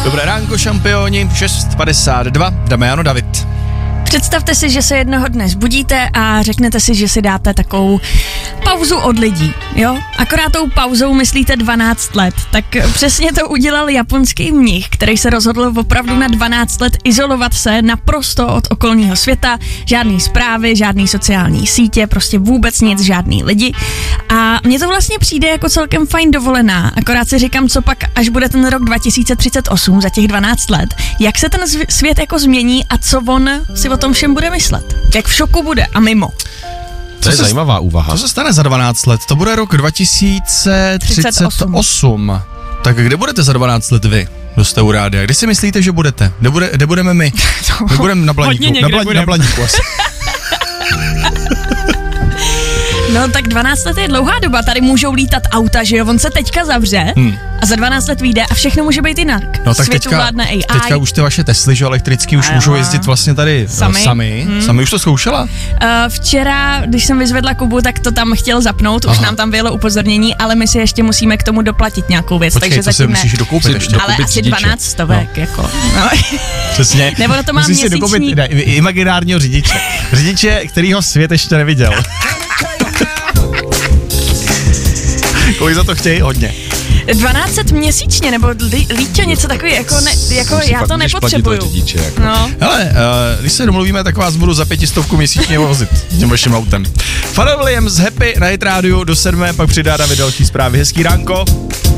Dobré ránko, šampioni, 6:52, Damiano David. Představte si, že se jednoho dne zbudíte a řeknete si, že si dáte takovou pauzu od lidí, jo? Akorát tou pauzou myslíte 12 let, tak přesně to udělal japonský mnich, který se rozhodl opravdu na 12 let izolovat se naprosto od okolního světa, žádný zprávy, žádný sociální sítě, prostě vůbec nic, žádný lidi. A mně to vlastně přijde jako celkem fajn dovolená, akorát si říkám, co pak, až bude ten rok 2038, za těch 12 let, jak se ten svět jako změní a co on si o tom všem bude myslet. Jak v šoku bude a mimo. To je zajímavá úvaha. Co se stane za 12 let? To bude rok 2038. Tak kde budete za 12 let vy? Kdo jste u rádia? Kde si myslíte, že budete? Kde budeme my? My budeme na Blaníku. Na Blaníku asi. No tak 12 let je dlouhá doba, tady můžou lítat auta, že jo, on se teďka zavře a za 12 let vyjde a všechno může být jinak. No tak Světu vládne AI. Teďka už ty vaše Tesly, že elektrický, už můžou jezdit vlastně tady sami. Sami už to zkoušela? Včera, když jsem vyzvedla Kubu, tak to tam chtěl zapnout, už nám tam bylo upozornění, ale my si ještě musíme k tomu doplatit nějakou věc, Počkej, takže to zatím si musíš dokoupit ještě. Ale asi 12 stovek, jako. No. Přesně. Nebo to má musíš si dokoupit imaginárního řidiče. Řidiče, kterýho svět ještě neviděl. Kolik za to chtějí? Hodně. 1200 měsíčně, nebo Líťo, něco takový, jako já to nepotřebuju. Řidiče, jako. No. Hele, když se domluvíme, tak vás budu za 500 měsíčně vozit tím vaším autem. Pharrell Williams, Happy na Hit Radio do 7, pak přidá David další zprávy. Hezký ránko.